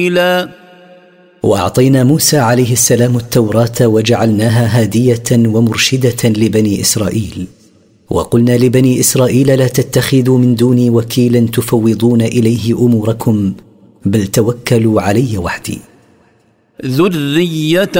وأعطينا موسى عليه السلام التوراة وجعلناها هادية ومرشدة لبني إسرائيل، وقلنا لبني إسرائيل لا تتخذوا من دوني وكيلا تفوضون إليه أموركم، بل توكلوا علي وحدي. ذرية